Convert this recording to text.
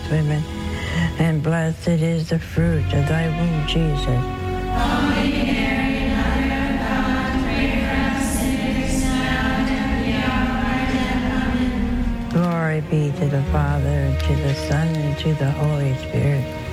women, and blessed is the fruit of thy womb, Jesus. Holy Mary, Mother of God, pray for us sinners now and at the hour of our death. Amen. Glory be to the Father, and to the Son, and to the Holy Spirit.